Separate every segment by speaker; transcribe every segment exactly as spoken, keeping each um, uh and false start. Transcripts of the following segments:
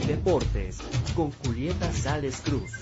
Speaker 1: Deportes con Julieta Sales Cruz.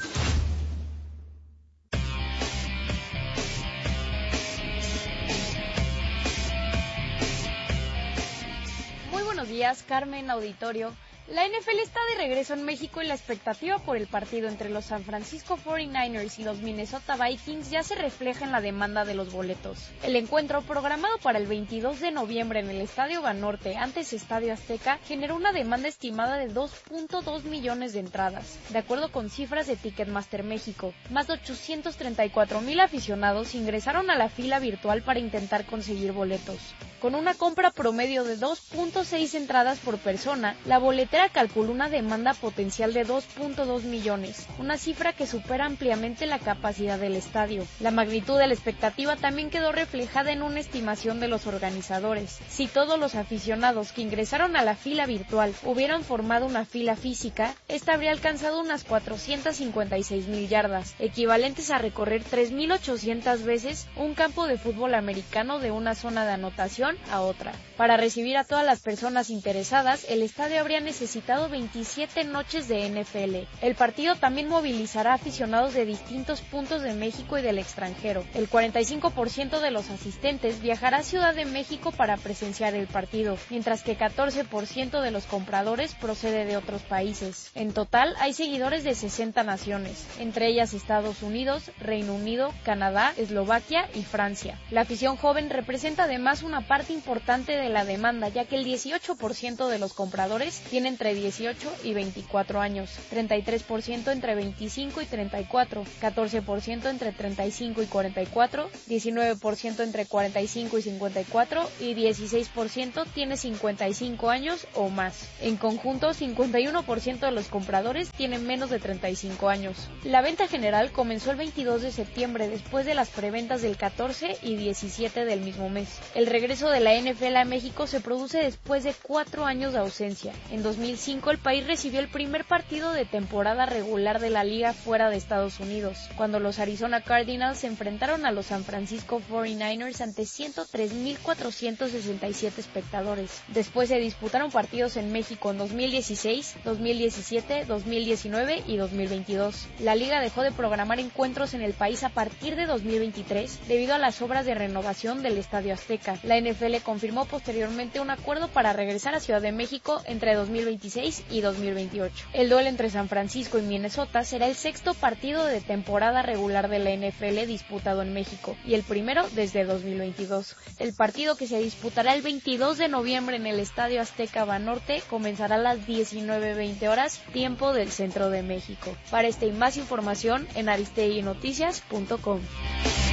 Speaker 2: Muy buenos días, Carmen, auditorio. La N F L está de regreso en México y la expectativa por el partido entre los San Francisco cuarenta y nueve ers y los Minnesota Vikings ya se refleja en la demanda de los boletos. El encuentro, programado para el veintidós de noviembre en el Estadio Banorte, antes Estadio Azteca, generó una demanda estimada de dos punto dos millones de entradas. De acuerdo con cifras de Ticketmaster México, más de ochocientos treinta y cuatro mil aficionados ingresaron a la fila virtual para intentar conseguir boletos. Con una compra promedio de dos punto seis entradas por persona, la boletera calculó una demanda potencial de dos punto dos millones, una cifra que supera ampliamente la capacidad del estadio. La magnitud de la expectativa también quedó reflejada en una estimación de los organizadores. Si todos los aficionados que ingresaron a la fila virtual hubieran formado una fila física, esta habría alcanzado unas cuatrocientas cincuenta y seis mil yardas, equivalentes a recorrer tres mil ochocientas veces un campo de fútbol americano de una zona de anotación a otra. Para recibir a todas las personas interesadas, el estadio habría necesitado veintisiete noches de N F L. El partido también movilizará aficionados de distintos puntos de México y del extranjero. El cuarenta y cinco por ciento de los asistentes viajará a Ciudad de México para presenciar el partido, mientras que catorce por ciento de los compradores procede de otros países. En total, hay seguidores de sesenta naciones, entre ellas Estados Unidos, Reino Unido, Canadá, Eslovaquia y Francia. La afición joven representa además una parte importante de la demanda, ya que el dieciocho por ciento de los compradores tiene entre dieciocho y veinticuatro años, treinta y tres por ciento entre veinticinco y treinta y cuatro, catorce por ciento entre treinta y cinco y cuarenta y cuatro, diecinueve por ciento entre cuarenta y cinco y cincuenta y cuatro y dieciséis por ciento tiene cincuenta y cinco años o más. En conjunto, cincuenta y uno por ciento de los compradores tienen menos de treinta y cinco años. La venta general comenzó el veintidós de septiembre después de las preventas del catorce y diecisiete del mismo mes. El regreso de la N F L a México se produce después de cuatro años de ausencia. En dos mil cinco el país recibió el primer partido de temporada regular de la liga fuera de Estados Unidos, cuando los Arizona Cardinals se enfrentaron a los San Francisco cuarenta y nueve ers ante ciento tres mil cuatrocientos sesenta y siete espectadores. Después se disputaron partidos en México en dos mil dieciséis, dos mil diecisiete, dos mil diecinueve y dos mil veintidós. La liga dejó de programar encuentros en el país a partir de dos mil veintitrés debido a las obras de renovación del Estadio Azteca. La N F L confirmó posteriormente un acuerdo para regresar a Ciudad de México entre dos mil veintiséis y dos mil veintiocho. El duelo entre San Francisco y Minnesota será el sexto partido de temporada regular de la N F L disputado en México y el primero desde dos mil veintidós. El partido, que se disputará el veintidós de noviembre en el Estadio Azteca Banorte, comenzará a las diecinueve veinte horas, tiempo del centro de México. Para esta y más información en aristegui noticias punto com.